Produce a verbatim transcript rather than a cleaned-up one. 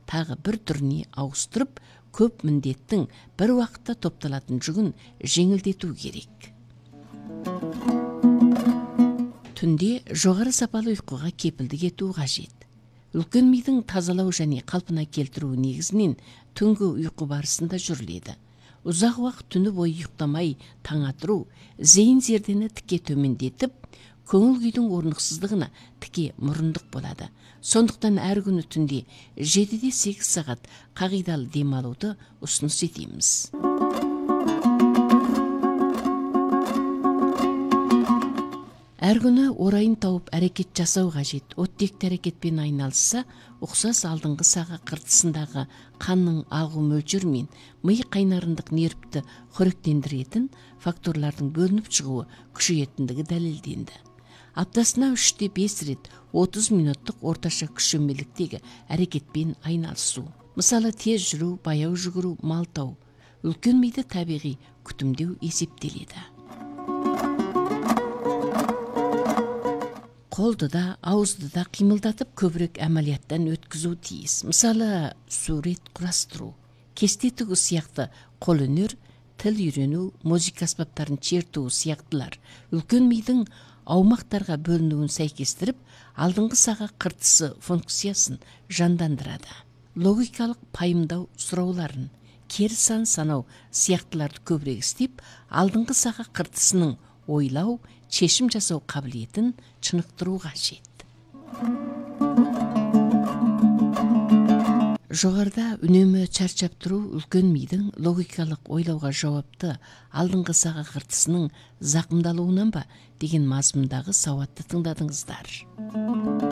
тағы бір түріне ауыстырып, көп міндеттің бір уақытта топталатын жүгін жеңілдету керек. Түнде жоғары сапалы ұйқыға кепілдік ету қажет. Үлкен мидың тазалау және қалпына келтіру негізінен түнгі ұйқы барысында жүріледі. Ұзақ уақыт түні бойы ұйықтамай таң атыру зейін зердені тіке төмендетіп, көңіл күйдің орнықсыздығына тіке мұрындық болады. Сондықтан әр күні түнде жетіден сегіз сағат қағидалы демалуды ұсыныс етеміз. Әр күні орайын тауып әрекет жасау қажет. Оттекті әрекетпен айналысса, ұқсас алдыңғы саға қыртысындағы қанның ағу мөлшерімен ми қайнарындық нервті қоректендіретін факторлардың бөлініп шығуы күшейетіндігі дәлелденді. Аптасына үште бес рет отыз минуттық орташа күшемеліктегі әрекетпен айналысу. Мысалы, тез жүру, баяу жүгіру, малтау. Үлкен миды табиғи күтімдеу есептеледі. Қолды да, ауызды да қимылдатып көбірек әмәлияттан өткізу тиіс. Мысалы, сурет құрастыру, кесте тігу сияқты қолөнер, тіл үйрену, музыка аспаптарын черту сияқтылар үлкен мидың аумақтарға бөлінуін сәйкестіріп, алдыңғы саға қыртысы функциясын жандандырады. Логикалық пайымдау сұрауларын, кері сан санау сияқтыларды көбірек істеп, алдыңғы саға қыртысының ойлау, шешім жасау қабілетін шынықтыру қажет. Жоғарда үнемі чарчап тұру үлкен мидың логикалық ойлауға жауапты алдыңғы саға қыртысының зақымдалуынан ба деген мазмұндағы сауатты тыңдадыңыздар.